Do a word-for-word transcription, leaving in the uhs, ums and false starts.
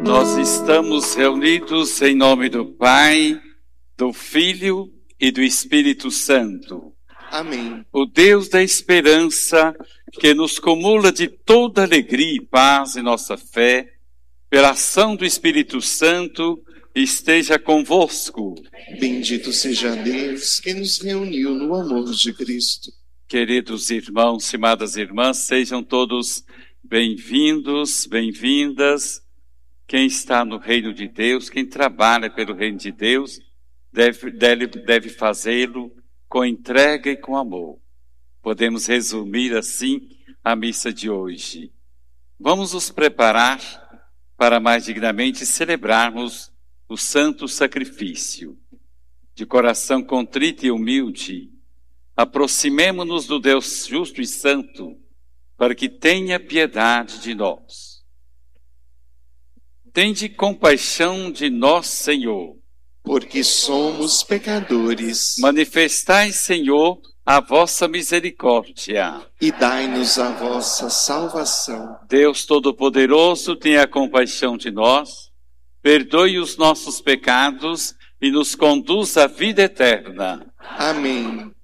Nós estamos reunidos em nome do Pai, do Filho e do Espírito Santo. Amém. O Deus da esperança, que nos cumula de toda alegria e paz em nossa fé, pela ação do Espírito Santo, esteja convosco. Bendito seja Deus que nos reuniu no amor de Cristo. Queridos irmãos e amadas irmãs, sejam todos bem-vindos, bem-vindas. Quem está no reino de Deus, quem trabalha pelo reino de Deus, deve, deve, deve fazê-lo com entrega e com amor. Podemos resumir assim a missa de hoje. Vamos nos preparar para mais dignamente celebrarmos o santo sacrifício. De coração contrito e humilde, aproximemo-nos do Deus justo e santo, para que tenha piedade de nós. Tende compaixão de nós, Senhor. Porque somos pecadores. Manifestai, Senhor, a vossa misericórdia. E dai-nos a vossa salvação. Deus Todo-Poderoso, tenha compaixão de nós, perdoe os nossos pecados e nos conduz à vida eterna. Amém.